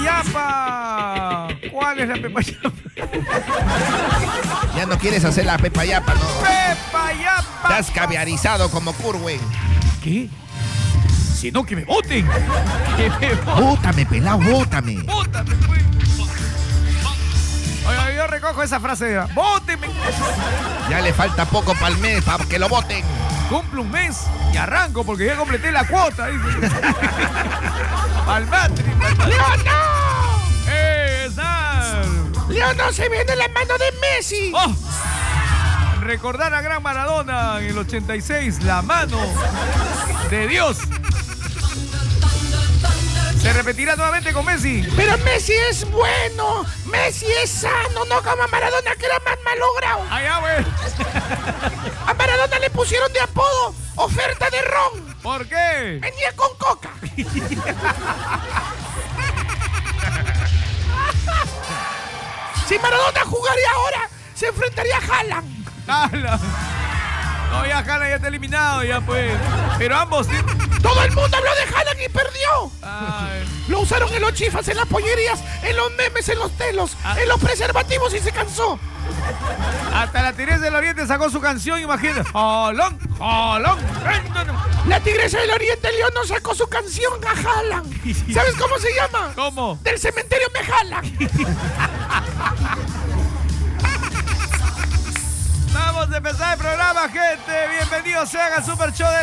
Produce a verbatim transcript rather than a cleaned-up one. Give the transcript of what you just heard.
Yapa. ¿Cuál es la Pepa Yapa? Ya no quieres hacer la Pepa Yapa, ¿no? Pepa Yapa. Te has caviarizado como Curwen. ¿Qué? Si no, que me voten. Que me voten. Bótame, pelao, bótame. Bótame, pues. Oye, yo recojo esa frase. ¡Bóteme! Ya le falta poco para el mes, para que lo voten. Cumplo un mes y arranco porque ya completé la cuota. Al matri. ¡León, no! ¡Eh, Sar! ¡León, no! ¡Se viene la mano de Messi! ¡Oh! Recordar a gran Maradona en el ochenta y seis, la mano de Dios. Se repetirá nuevamente con Messi. Pero Messi es bueno. Messi es sano, no como Maradona, que era más malogrado. Allá, güey. A Maradona le pusieron de apodo oferta de ron. ¿Por qué? Venía con coca. Si Maradona jugaría ahora, se enfrentaría a Haaland. Haaland. No, ya Haaland ya está eliminado, ya pues. Pero ambos... Todo el mundo habló de Haaland y perdió. Ay. Lo usaron en los chifas, en las pollerías, en los memes, en los telos, ah. en los preservativos y se cansó. Hasta la Tigresa del Oriente sacó su canción, imagínate. Haaland, Haaland. La Tigresa del Oriente, León, no sacó su canción a Haaland. ¿Sabes cómo se llama? ¿Cómo? Del cementerio me jalan. Vamos a empezar el programa, gente. Bienvenidos sean al Super Show del